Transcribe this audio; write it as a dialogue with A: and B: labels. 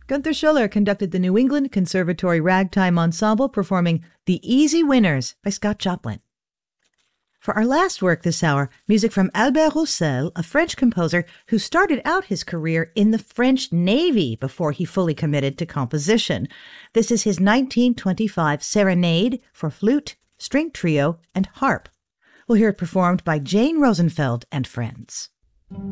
A: Gunther Schuller conducted the New England Conservatory Ragtime Ensemble performing The Easy Winners by Scott Joplin. For our last work this hour, music from Albert Roussel, a French composer who started out his career in the French Navy before he fully committed to composition. This is his 1925 Serenade for flute, string trio, and harp. We'll hear it performed by Jane Rosenfeld and friends.